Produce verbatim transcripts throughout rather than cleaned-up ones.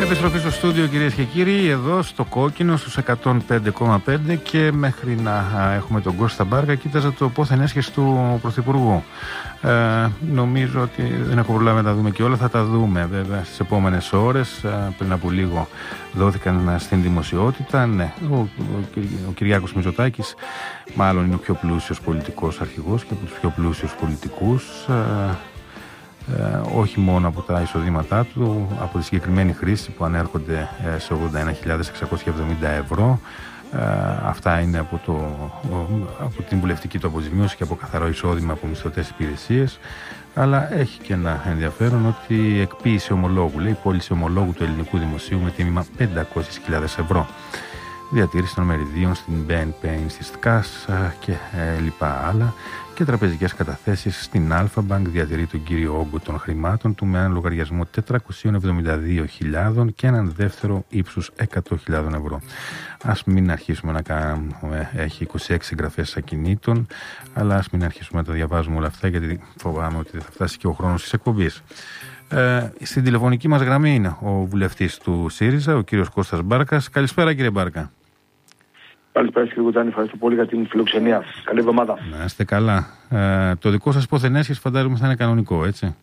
Επιστροφή στο στούντιο, κυρίες και κύριοι, εδώ στο Κόκκινο στους εκατόν πέντε κόμμα πέντε, και μέχρι να έχουμε τον Κώστα Μπάρκα κοίταζα το πόθεν έσχεση του Πρωθυπουργού. Ε, νομίζω ότι δεν έχω προλάβει να τα δούμε και όλα, θα τα δούμε βέβαια στις επόμενες ώρες. Ε, πριν από λίγο δόθηκαν στην δημοσιότητα. Ναι, ο, ο, ο Κυριάκος Μητσοτάκης μάλλον είναι ο πιο πλούσιος πολιτικός αρχηγός και από τους πιο πλούσιους πολιτικούς. Ε, Ε, όχι μόνο από τα εισοδήματά του, από τη συγκεκριμένη χρήση που ανέρχονται ε, σε ογδόντα ένα χιλιάδες εξακόσια εβδομήντα ευρώ. Ε, αυτά είναι από, το, από την βουλευτική του αποζημίωση και από καθαρό εισόδημα από μισθωτές υπηρεσίες. Αλλά έχει και ένα ενδιαφέρον ότι εκποίηση ομολόγου, λέει, πώληση ομολόγου του ελληνικού δημοσίου με τίμημα πεντακόσιες χιλιάδες ευρώ. Διατήρηση των μεριδίων στην μπι εν πι, στη ΣΚΑΣ και ε, λοιπά άλλα, και τραπεζικές καταθέσεις στην Alpha Bank. Διατηρεί τον κύριο όγκο των χρημάτων του με έναν λογαριασμό τετρακόσιες εβδομήντα δύο χιλιάδες και έναν δεύτερο ύψους εκατό χιλιάδες ευρώ. Ας μην αρχίσουμε να κάνουμε, έχει είκοσι έξι εγγραφές ακινήτων, αλλά ας μην αρχίσουμε να τα διαβάζουμε όλα αυτά, γιατί φοβάμαι ότι δεν θα φτάσει και ο χρόνος της εκπομπής. Ε, στην τηλεφωνική μας γραμμή είναι ο βουλευτής του ΣΥΡΙΖΑ, ο κύριος Κώστας Μπάρκας. Καλησπέρα, κύριε Μπάρκα. Καλησπέρα, κύριε Κουτάνη. Ευχαριστώ πολύ για την φιλοξενία. Καλή εβδομάδα. Να είστε καλά. Ε, το δικό σας πόθεν έσχεση φαντάζομαι θα είναι κανονικό, έτσι?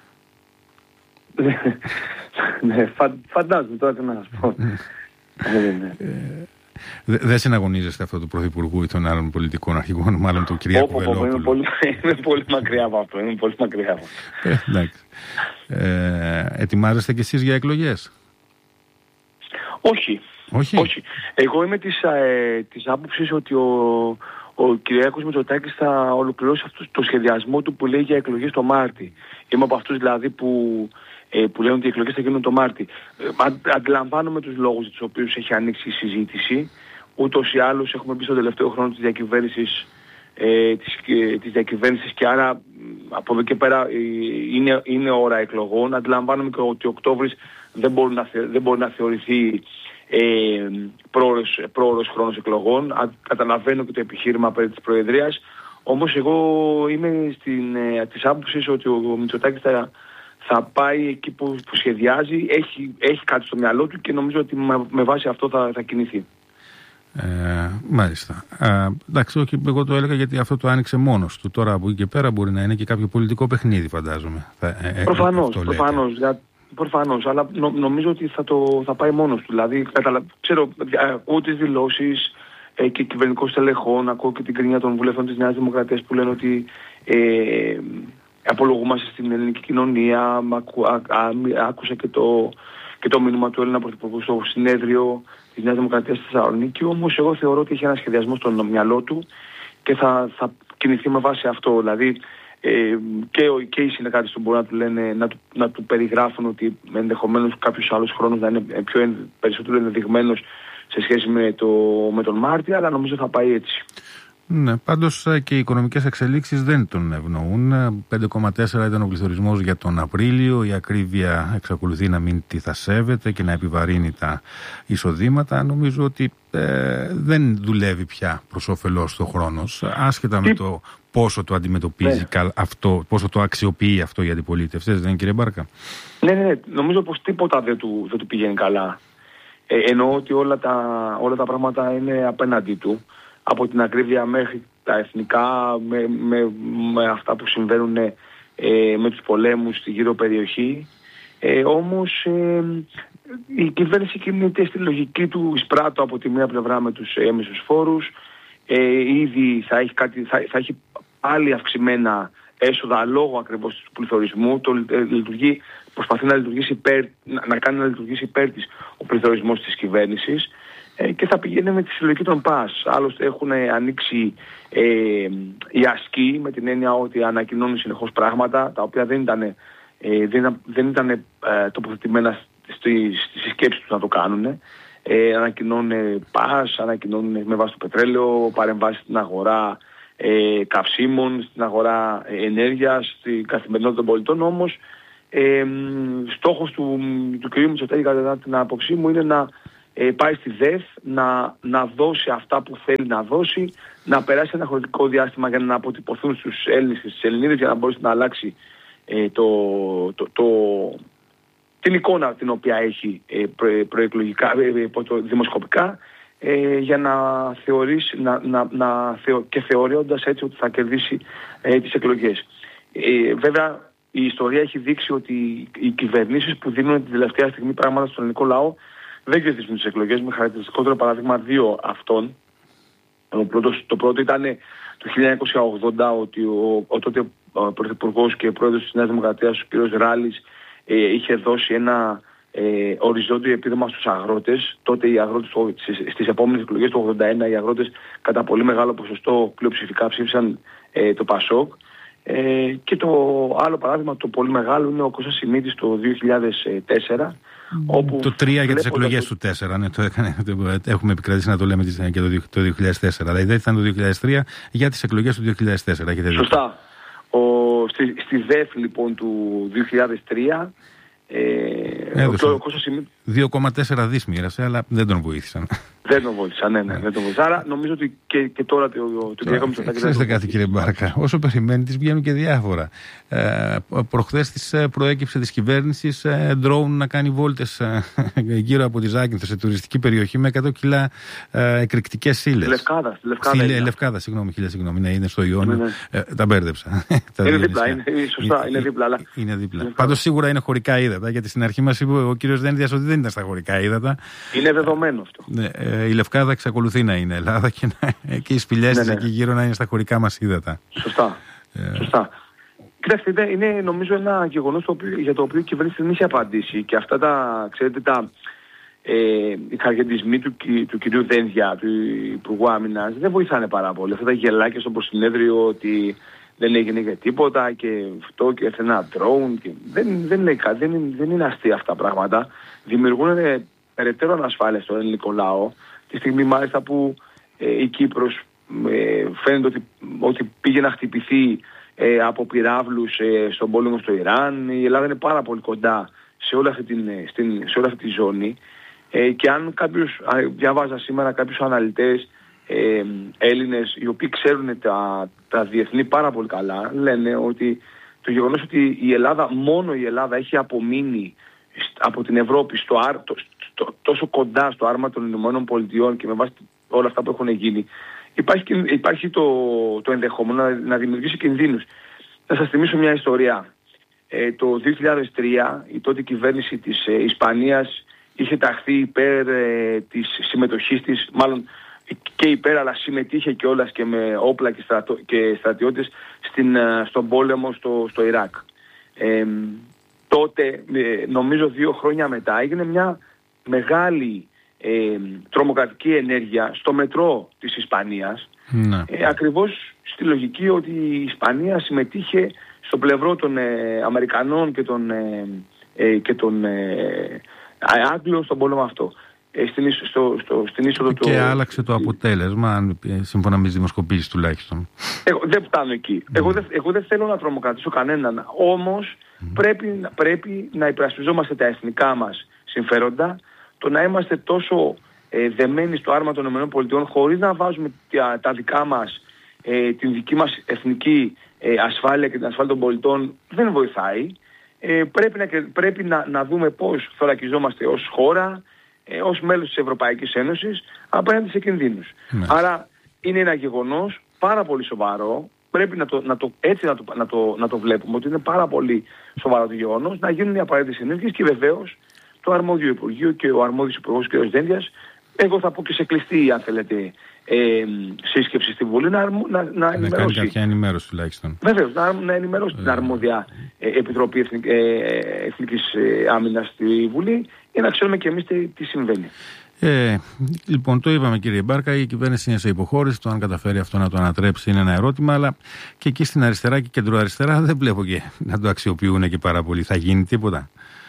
Ναι, φα, φαντάζομαι τώρα τι να σας πω. Δεν συναγωνίζεστε αυτό του Πρωθυπουργού ή των άλλων πολιτικών αρχηγών, μάλλον του Κυριάκου Βελόπουλου? Είμαι πολύ, είμαι πολύ μακριά από αυτό. Είμαι πολύ μακριά από αυτό. Ε, εντάξει. Ε, ετοιμάζεστε κι εσείς για εκλογές? Όχι. Όχι. Όχι. Εγώ είμαι της, ε, της άποψης ότι ο, ο Κυριάκος Μητσοτάκης θα ολοκληρώσει αυτό το σχεδιασμό του που λέει για εκλογές το Μάρτι. Είμαι από αυτούς δηλαδή που, ε, που λένε ότι οι εκλογές θα γίνουν το Μάρτι. Ε, αντιλαμβάνομαι τους λόγους τους οποίους έχει ανοίξει η συζήτηση. Ούτως ή άλλως έχουμε μπει στο τελευταίο χρόνο της διακυβέρνησης, ε, της, ε, της διακυβέρνησης και άρα από εδώ και πέρα ε, είναι, είναι ώρα εκλογών. Αντιλαμβάνομαι και ότι ο Οκτώβρης δεν μπορεί να, δεν μπορεί να θεωρηθεί Ε, πρόωρος, πρόωρος χρόνος εκλογών. Α, καταλαβαίνω και το επιχείρημα περί της Προεδρίας, όμως εγώ είμαι στην, ε, της άποψης ότι ο Μητσοτάκης θα, θα πάει εκεί που, που σχεδιάζει, έχει, έχει κάτι στο μυαλό του και νομίζω ότι με, με βάση αυτό θα, θα κινηθεί. Ε, μάλιστα. Ε, εντάξει, όχι, εγώ το έλεγα γιατί αυτό το άνοιξε μόνος του. Τώρα από εκεί και πέρα μπορεί να είναι και κάποιο πολιτικό παιχνίδι, φαντάζομαι. Ε, προφανώς, προφανώς. Προφανώς, αλλά νο, νομίζω ότι θα, το, θα πάει μόνος του. Δηλαδή, καταλα... ξέρω, ακούω τις δηλώσεις ε, και κυβερνητικών στελεχών, ακούω και την κρίνια των βουλευτών της Νέας Δημοκρατίας που λένε ότι ε, απολογούμαστε στην ελληνική κοινωνία. Ακού, α, α, άκουσα και το, και το μήνυμα του Έλληνα Πρωθυπουργού στο συνέδριο της Νέας Δημοκρατίας στη Θεσσαλονίκη. Όμως, εγώ θεωρώ ότι έχει ένα σχεδιασμό στο μυαλό του και θα, θα κινηθεί με βάση αυτό. Δηλαδή, Ε, και, ο, και οι συνεργάτες του μπορούν να του, λένε, να του, να του περιγράφουν ότι ενδεχομένως κάποιος άλλος χρόνος να είναι πιο, περισσότερο ενδεδειγμένος σε σχέση με, το, με τον Μάρτιο, αλλά νομίζω θα πάει έτσι. Ναι, πάντως και οι οικονομικές εξελίξεις δεν τον ευνοούν. πέντε κόμμα τέσσερα ήταν ο πληθωρισμός για τον Απρίλιο. Η ακρίβεια εξακολουθεί να μην τυθασεύεται και να επιβαρύνει τα εισοδήματα. Νομίζω ότι ε, δεν δουλεύει πια προς όφελός του ο χρόνος, άσχετα Τι... με το πόσο το αντιμετωπίζει ναι. αυτό, πόσο το αξιοποιεί αυτό η αντιπολίτευση. Δεν είναι, κύριε Μπάρκα? Ναι, ναι, ναι. Νομίζω πως τίποτα δεν του, δεν του πηγαίνει καλά. Ε, εννοώ ότι όλα τα, όλα τα πράγματα είναι απέναντί του. Από την ακρίβεια μέχρι τα εθνικά, με, με, με αυτά που συμβαίνουν ε, με τους πολέμους στη γύρω περιοχή. Ε, όμως ε, η κυβέρνηση κινείται στη λογική του εισπράττω από τη μία πλευρά με τους έμεσους φόρους. Ε, ήδη θα έχει, κάτι, θα, θα έχει πάλι αυξημένα έσοδα λόγω ακριβώς του πληθωρισμού. Το, ε, λειτουργεί, προσπαθεί να, λειτουργήσει υπέρ, να, να κάνει να λειτουργήσει υπέρ της ο πληθωρισμός της κυβέρνησης. Ε, και θα πηγαίνει με τη συλλογική των ΠΑΣ. Άλλωστε έχουν ανοίξει ε, οι ασκοί με την έννοια ότι ανακοινώνουν συνεχώς πράγματα τα οποία δεν ήταν, ε, δεν, δεν ήταν ε, τοποθετημένα στη, στη συσκέψη τους να το κάνουν. Ε, ανακοινώνουν ΠΑΣ, ανακοινώνουν με βάση το πετρέλαιο, παρεμβάσεις στην αγορά ε, καυσίμων, στην αγορά ε, ενέργειας, στην καθημερινότητα των πολιτών. Όμως ε, στόχος του, του κ. Μητσοτάκη, κατά την άποψή μου, είναι να Ε, πάει στη ΔΕΘ να, να δώσει αυτά που θέλει να δώσει, να περάσει ένα χρονικό διάστημα για να αποτυπωθούν στους Έλληνες και στις Ελληνίδες για να μπορέσει να αλλάξει ε, το, το, το, την εικόνα την οποία έχει ε, προ, προεκλογικά, ε, δημοσκοπικά, ε, για να θεωρήσει να, να, να θεω, και θεωρώντας έτσι ότι θα κερδίσει ε, τις εκλογές. Ε, βέβαια η ιστορία έχει δείξει ότι οι κυβερνήσεις που δίνουν την τελευταία στιγμή πράγματα στον ελληνικό λαό δεν κερδίζουν τις εκλογές, με χαρακτηριστικότερο παράδειγμα δύο αυτών. Το πρώτο, το πρώτο ήταν το χίλια εννιακόσια ογδόντα, ότι ο, ο τότε πρωθυπουργός και πρόεδρος της Νέας Δημοκρατίας, ο κ. Ράλης, ε, είχε δώσει ένα ε, οριζόντιο επίδομα στους αγρότες. Τότε οι αγρότες, στις, στις επόμενες εκλογές του ογδόντα ένα, οι αγρότες κατά πολύ μεγάλο ποσοστό πλειοψηφικά ψήφισαν ε, το Πασόκ. Ε, και το άλλο παράδειγμα, το πολύ μεγάλο, είναι ο Κώστας Σιμίτης το δύο χιλιάδες τέσσερα. Όπου το τρία για τις εκλογές του τέσσερα, ναι, το έκανε, έχουμε επικρατήσει να το λέμε και το, το δύο χιλιάδες τέσσερα. Δηλαδή δεν ήταν το δύο χιλιάδες τρία για τις εκλογές του δύο χιλιάδες τέσσερα. Σωστά. Ο, στη, στη ΔΕΦ λοιπόν του δύο χιλιάδες τρία ε, ο Κώστας Σιμίτης δύο κόμμα τέσσερα δις μοίρασε, αλλά δεν τον βοήθησαν. Δεν τον βοήθησαν, ναι, ναι, δεν τον βοήθησαν. Άρα νομίζω ότι και, και τώρα το, το Κυριάκο Μητσοτάκη. Ξέρετε κάτι, κύριε Μπάρκα, όσο περιμένει τις βγαίνουν και διάφορα. Ε, προχθές της προέκυψε της κυβέρνησης ε, ντρόουν να κάνει βόλτες ε, γύρω από τη Ζάκυνθο σε τουριστική περιοχή με εκατό κιλά ε, εκρηκτικές ύλες. Λευκάδα, Λευκάδα. Στη, Λευκάδα, συγγνώμη, χίλια συγγνώμη, ναι, είναι στο Ιόνιο. Ναι, ναι. Ε, τα μπέρδεψα. Είναι δίπλα, είναι, σωστά, είναι δίπλα. Αλλά... Είναι δίπλα. Πάντως σίγουρα είναι χωρικά ύδατα, γιατί στην αρχή μας είπε ο κύριος Δένδιας ότι δεν ήταν στα χωρικά ύδατα. Είναι δεδομένο αυτό. Ναι, ε, η Λευκάδα εξακολουθεί να είναι Ελλάδα και, να, και οι σπηλιές ναι, ναι. εκεί γύρω να είναι στα χωρικά μας ύδατα. Σωστά. Ε... Σωστά. Κοιτάξτε, είναι νομίζω ένα γεγονός το οποίο, για το οποίο η κυβέρνηση δεν είχε απαντήσει, και αυτά τα, ξέρετε, τα ε, οι χαρακτηρισμοί του, του κυρίου Δένδια, του Υπουργού Άμυνας, δεν βοηθάνε πάρα πολύ. Αυτά τα γελάκια στο προσυνέδριο ότι δεν έγινε για τίποτα και αυτό και έρθε ένα drone. Και δεν, δεν, λέει, δεν, δεν είναι αστεία αυτά τα πράγματα. Δημιουργούν περαιτέρω ανασφάλεια στον ελληνικό λαό. Τη στιγμή μάλιστα που ε, η Κύπρος ε, φαίνεται ότι, ότι πήγε να χτυπηθεί ε, από πυράβλους ε, στον πόλεμο στο Ιράν. Η Ελλάδα είναι πάρα πολύ κοντά σε όλη αυτή, την, στην, σε όλη αυτή τη ζώνη. Ε, και αν κάποιους, διαβάζα σήμερα κάποιους αναλυτές ε, Έλληνες, οι οποίοι ξέρουν τα, τα διεθνή πάρα πολύ καλά, λένε ότι το γεγονός ότι η Ελλάδα, μόνο η Ελλάδα έχει απομείνει από την Ευρώπη στο, το, στο, τόσο κοντά στο άρμα των Ηνωμένων Πολιτειών και με βάση όλα αυτά που έχουν γίνει, υπάρχει, υπάρχει το, το ενδεχόμενο να, να δημιουργήσει κινδύνους. Θα σας θυμίσω μια ιστορία. Ε, το δύο χιλιάδες τρία η τότε κυβέρνηση της ε, Ισπανίας είχε ταχθεί υπέρ ε, της συμμετοχής της, μάλλον και υπέρ, αλλά συμμετείχε κιόλας και με όπλα και, στρατο, και στρατιώτες στην, στον πόλεμο στο, στο Ιράκ. Ε, τότε, νομίζω δύο χρόνια μετά, έγινε μια μεγάλη ε, τρομοκρατική ενέργεια στο μετρό της Ισπανίας, ναι. ε, ακριβώς στη λογική ότι η Ισπανία συμμετείχε στο πλευρό των ε, Αμερικανών και των, ε, ε, και των ε, Άγγλων στον πόλεμο αυτό. Ε, στην, στο, στο, στην είσοδο και του... άλλαξε το αποτέλεσμα, σύμφωνα με τις δημοσκοπήσεις τουλάχιστον. Εγώ δεν φτάνω εκεί. Mm. Εγώ, δεν, εγώ δεν θέλω να τρομοκρατήσω κανέναν. Όμως mm. πρέπει, πρέπει να υπερασπιζόμαστε τα εθνικά μας συμφέροντα, το να είμαστε τόσο ε, δεμένοι στο άρμα των ΗΠΑ χωρίς να βάζουμε τα, τα δικά μας, ε, την δική μας εθνική ε, ασφάλεια και την ασφάλεια των πολιτών, δεν βοηθάει. Ε, πρέπει να, πρέπει να, να δούμε πώς θωρακιζόμαστε ως χώρα, ε, ως μέλος της Ευρωπαϊκής Ένωσης απέναντι σε κινδύνους. Ναι. Άρα είναι ένα γεγονός πάρα πολύ σοβαρό. Πρέπει να το, να το, έτσι να το, να, το, να το βλέπουμε, ότι είναι πάρα πολύ σοβαρό το γεγονός, να γίνουν οι απαραίτητες ενέργειες και βεβαίως το αρμόδιο Υπουργείο και ο αρμόδιος Υπουργός κ. Δένδιας, εγώ θα πω και σε κλειστή, αν θέλετε, ε, σύσκεψη στη Βουλή, να, να, να ενημερώσει. Να κάνει κάποια ενημέρωση τουλάχιστον. Βεβαίως, να, να ενημερώσει ε, την αρμόδια ε, Επιτροπή Εθνικ, ε, Εθνικής ε, Άμυνας στη Βουλή, για να ξέρουμε και εμείς τι, τι συμβαίνει. Ε, λοιπόν, το είπαμε, κύριε Μπάρκα, η κυβέρνηση είναι σε υποχώρηση. Το αν καταφέρει αυτό να το ανατρέψει είναι ένα ερώτημα, αλλά και εκεί στην αριστερά και κεντροαριστερά δεν βλέπω και να το αξιοποιούν και πάρα πολύ. Θα γίνει τίποτα?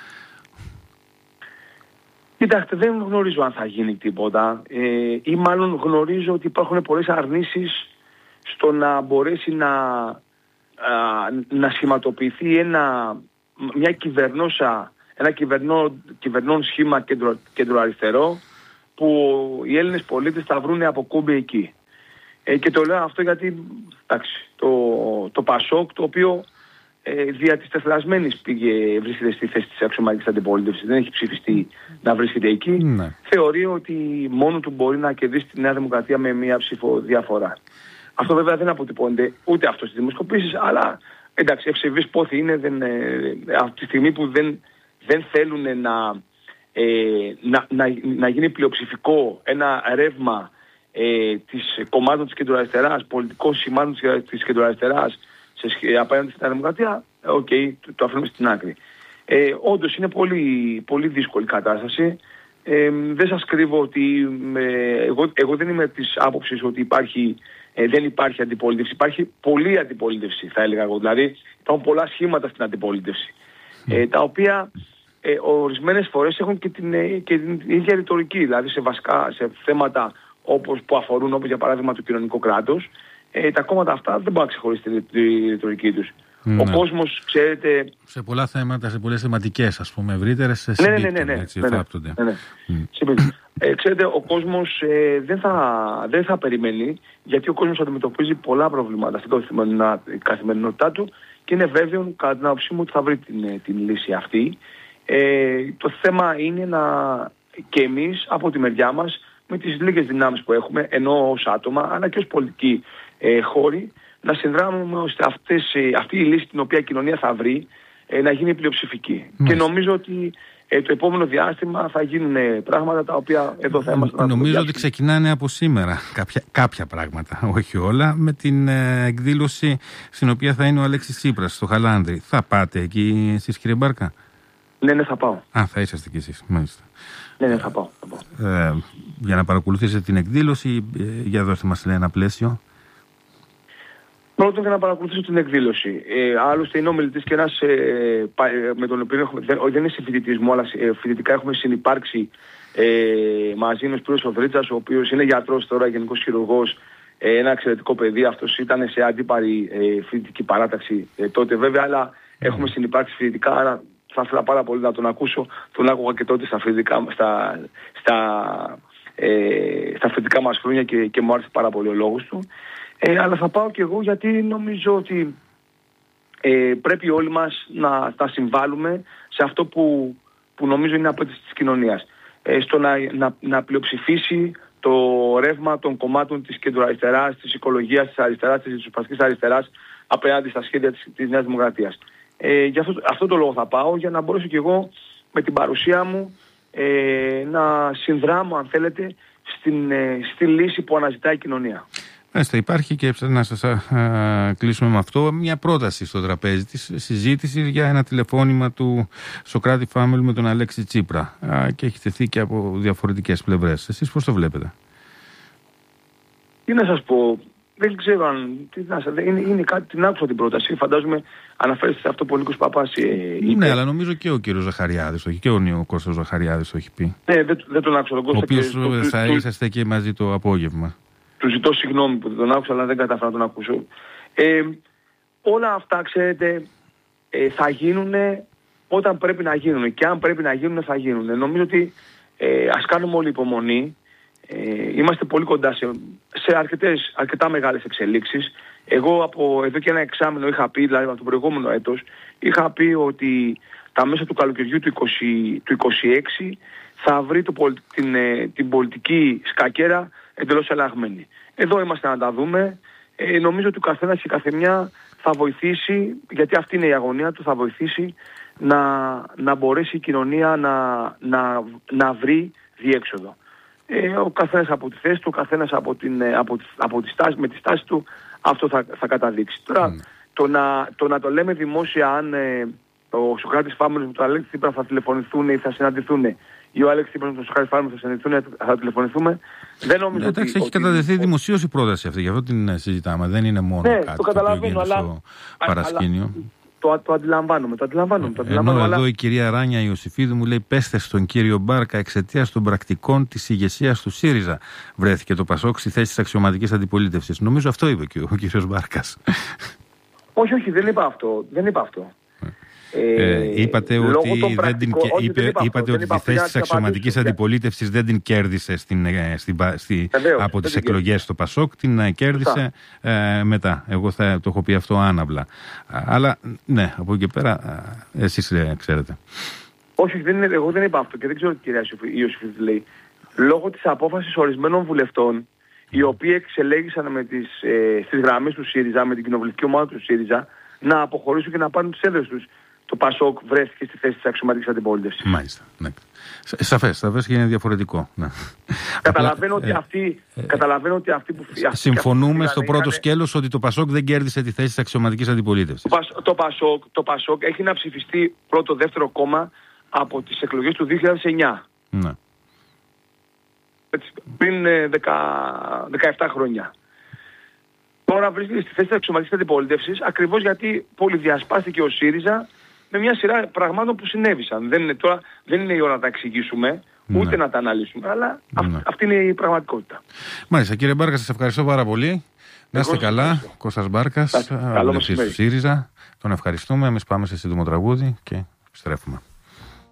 Κοιτάξτε, δεν γνωρίζω αν θα γίνει τίποτα, ε, ή μάλλον γνωρίζω ότι υπάρχουν πολλές αρνήσεις στο να μπορέσει να, α, να σχηματοποιηθεί ένα, μια κυβερνόσα, ένα κυβερνό, κυβερνών σχήμα κεντρο, κεντροαριστερό, που οι Έλληνες πολίτες θα βρούνε από κόμπι εκεί. Ε, και το λέω αυτό γιατί, εντάξει, το, το Πασόκ, το οποίο ε, δια της τεθλασμένης πήγε, βρίσκεται στη θέση της αξιωματικής αντιπολίτευσης, δεν έχει ψηφιστεί να βρίσκεται εκεί. Ναι. Θεωρεί ότι μόνο του μπορεί να κερδίσει τη Νέα Δημοκρατία με μία ψήφο διαφορά. Αυτό βέβαια δεν αποτυπώνεται ούτε αυτό στις δημοσκοπήσεις, αλλά εντάξει, ευσεβείς πόθη είναι, δεν, ε, από τη στιγμή που δεν, δεν θέλουν να, ε, να, να, να γίνει πλειοψηφικό ένα ρεύμα ε, της κομμάτων της κεντροαριστεράς, πολιτικών σημάτων της κεντροαριστεράς σε, απέναντι στην Δημοκρατία, οκ, okay, το, το αφήνουμε στην άκρη. Ε, όντως είναι πολύ, πολύ δύσκολη κατάσταση. Ε, δεν σας κρύβω ότι ε, εγώ, εγώ δεν είμαι της άποψης ότι υπάρχει, ε, δεν υπάρχει αντιπολίτευση. Υπάρχει πολλή αντιπολίτευση, θα έλεγα εγώ. Δηλαδή υπάρχουν πολλά σχήματα στην αντιπολίτευση, ε, τα οποία ε, ορισμένες φορές έχουν και την, ε, και την ίδια ρητορική. Δηλαδή σε βασικά, σε θέματα όπως που αφορούν, όπως για παράδειγμα το κοινωνικό κράτος, ε, τα κόμματα αυτά δεν μπορούν να ξεχωρίσουν τη ρητορική τους. Ναι. Ο κόσμος, ξέρετε... Σε πολλά θέματα, σε πολλές θεματικές, ας πούμε, ευρύτερες, σε ναι, ναι, ναι, ναι, έτσι, ναι, ναι, ναι, ναι. Mm. ε, ξέρετε, ο κόσμος ε, δεν, θα, δεν θα περιμένει, γιατί ο κόσμος αντιμετωπίζει πολλά προβλήματα στην καθημερινότητά του και είναι βέβαιο, κατά την άποψή μου, ότι θα βρει την, την λύση αυτή. Ε, το θέμα είναι να και εμείς, από τη μεριά μας, με τις λίγες δυνάμεις που έχουμε, ενώ ως άτομα, αλλά και ως πολιτικοί ε, χώροι, να συνδράμουμε ώστε αυτές, αυτή η λύση την οποία η κοινωνία θα βρει ε, να γίνει πλειοψηφική. Mm. Και νομίζω ότι ε, το επόμενο διάστημα θα γίνουν πράγματα τα οποία εδώ θα είμαστε. Νομίζω να ότι ξεκινάνε από σήμερα κάποια, κάποια πράγματα, όχι όλα, με την ε, εκδήλωση στην οποία θα είναι ο Αλέξης Τσίπρας στο Χαλάνδρι. Θα πάτε εκεί εσείς, κύριε Μπάρκα? Ναι, ναι, θα πάω. Α, θα είσαστε κι εσείς, μάλιστα. Ναι, ναι, θα πάω. Θα πάω. Ε, για να παρακολουθήσετε την εκδήλωση, ε, για δώστε μας ένα πλαίσιο. Πρώτον, για να παρακολουθήσω την εκδήλωση. Ε, άλλωστε, είναι ο μιλητής και ένας ε, με τον οποίο έχουμε, δεν, δεν είναι συμφοιτητής μου, αλλά ε, φοιτητικά έχουμε συνυπάρξει ε, μαζί με ο κ. Σοδρίτσας, ο οποίος είναι γιατρός τώρα, γενικός χειρουργός, ε, ένα εξαιρετικό παιδί. Αυτός ήταν σε αντίπαρη ε, φοιτητική παράταξη ε, τότε βέβαια, αλλά mm. έχουμε συνυπάρξει φοιτητικά, άρα θα ήθελα πάρα πολύ να τον ακούσω. Τον άκουγα και τότε στα φοιτητικά, στα, στα, ε, στα φοιτητικά μας χρόνια και, και μου άρεσε πάρα πολύ ο λόγος του. Ε, αλλά θα πάω και εγώ γιατί νομίζω ότι ε, πρέπει όλοι μας να τα συμβάλλουμε σε αυτό που, που νομίζω είναι απέτηση της κοινωνίας. Ε, στο να, να, να πλειοψηφίσει το ρεύμα των κομμάτων της κεντροαριστεράς, της οικολογίας, της αριστεράς, της ριζοσπαστικής αριστεράς απέναντι στα σχέδια της, της Νέας Δημοκρατίας. Ε, για αυτό, αυτό το λόγο θα πάω, για να μπορέσω και εγώ με την παρουσία μου ε, να συνδράμω, αν θέλετε, στην, ε, στη λύση που αναζητάει η κοινωνία. Έστε, υπάρχει και να σας α, α, κλείσουμε με αυτό μια πρόταση στο τραπέζι της συζήτησης για ένα τηλεφώνημα του Σωκράτη Φάμελ με τον Αλέξη Τσίπρα α, και έχει τεθεί και από διαφορετικές πλευρές. Εσείς πώς το βλέπετε? Τι να σας πω, δεν ξέρω αν τι να σας, είναι, είναι κάτι, την άκουσα την πρόταση, φαντάζομαι αναφέρεστε σε αυτό που ο Νίκος Παπάς ε, είπε. Ναι, αλλά νομίζω και ο κύριος Ζαχαριάδης το έχει, και ο Νέο Κώστας Ζαχαριάδης το έχει πει. Ναι, δεν, δεν τον άκουσα τον Κώστα. Ο οποίος και, θα το, είσαστε και μαζί το απόγευμα. Του ζητώ συγγνώμη που δεν τον άκουσα, αλλά δεν κατάφερα να τον ακούσω. Ε, όλα αυτά, ξέρετε, ε, θα γίνουν όταν πρέπει να γίνουν. Και αν πρέπει να γίνουν, θα γίνουν. Νομίζω ότι ε, ας κάνουμε όλη υπομονή. Ε, είμαστε πολύ κοντά σε, σε αρκετές, αρκετά μεγάλες εξελίξεις. Εγώ από εδώ και ένα εξάμηνο είχα πει, δηλαδή από το προηγούμενο έτος, είχα πει ότι τα μέσα του καλοκαιριού του, είκοσι, του είκοσι έξι θα βρει το, την, την πολιτική σκακέρα εντελώς αλλαγμένη. Εδώ είμαστε να τα δούμε. Ε, νομίζω ότι ο καθένας και η καθεμιά θα βοηθήσει, γιατί αυτή είναι η αγωνία του, θα βοηθήσει να, να μπορέσει η κοινωνία να, να, να βρει διέξοδο. Ε, ο καθένας από τη θέση του, ο καθένας από την, από, από τη στάση, με τη στάση του, αυτό θα, θα καταδείξει. Τώρα, mm. το, να, το να το λέμε δημόσια αν ε, ο Σωκράτης Φάμελος με τον Αλέξη Τσίπρα θα τηλεφωνηθούν ή θα συναντηθούν, ή ο Αλέξης Τσίπρας με τον Σωκράτη Φάμελο θα συναντηθούν, θα τηλεφωνηθούμε. Δεν νομίζω ναι, εντάξει, ότι... έχει καταδεθεί δημοσίως η πρόταση αυτή, γι' αυτό την συζητάμε. Δεν είναι μόνο ναι, κάτι το καταλαβαίνω, αλλά... στο παρασκήνιο. Αλλά... Το, το αντιλαμβάνομαι, το αντιλαμβάνομαι. Το αντιλαμβάνομαι Ενώ αλλά... εδώ η κυρία Ράνια Ιωσήφιδου μου λέει: πέστε στον κύριο Μπάρκα, εξαιτίας των πρακτικών της ηγεσίας του ΣΥΡΙΖΑ βρέθηκε το ΠΑΣΟΚ στη θέση της αξιωματικής αντιπολίτευσης. Νομίζω αυτό είπε και ο κύριος Μπάρκας. Όχι, όχι, δεν είπα αυτό. Δεν είπα αυτό. Ε, είπατε ότι, δεν την, όχι, είπε, δεν είπα είπατε ότι τη θέση της αξιωματικής αντιπολίτευσης δεν την κέρδισε στην, στην, στη, Βεβαίως, από τις εκλογές στο Πασόκ, την κέρδισε ε, μετά. Εγώ θα το έχω πει αυτό άναυλα. Αλλά ναι, από εκεί και πέρα εσείς ε, ξέρετε. Όχι, δεν είναι, εγώ δεν είπα αυτό και δεν ξέρω τι κυρία Ιωσήφιδη λέει. Λόγω της απόφασης ορισμένων βουλευτών, οι οποίοι εξελέγησαν με τις, ε, στις γραμμές του ΣΥΡΙΖΑ, με την κοινοβουλευτική ομάδα του ΣΥΡΙΖΑ, να αποχωρήσουν και να πάρουν τις έδρες τους. Το Πασόκ βρέθηκε στη θέση της αξιωματικής αντιπολίτευσης. Μάλιστα. Ναι. Σαφές, σαφές και είναι διαφορετικό. Ναι. Καταλαβαίνω, Απλά, ότι αυτοί, ε, καταλαβαίνω ότι αυτοί που... Συμφωνούμε στο πρώτο είχαν... σκέλος ότι το Πασόκ δεν κέρδισε τη θέση της αξιωματικής αντιπολίτευσης. Το, το, Πασόκ, το Πασόκ έχει να ψηφιστεί πρώτο-δεύτερο κόμμα από τις εκλογές του δύο χιλιάδες εννιά. Ναι. Έτσι, πριν ε, δεκαεπτά χρόνια. Τώρα βρίσκεται στη θέση της αξιωματικής αντιπολίτευσης ακριβώς γιατί πολυδιασπάστηκε ο ΣΥΡΙΖΑ με μια σειρά πραγμάτων που συνέβησαν. Δεν είναι, τώρα, δεν είναι η ώρα να τα εξηγήσουμε, ούτε ναι. να τα αναλύσουμε, αλλά ναι. αυτή είναι η πραγματικότητα. Μάλιστα, κύριε Μπάρκα, σας ευχαριστώ πάρα πολύ. Να είστε καλά. Κώστας Μπάρκας, βουλευτής του ΣΥΡΙΖΑ. Τον ευχαριστούμε. Εμείς πάμε σε σύντομο τραγούδι και επιστρέφουμε.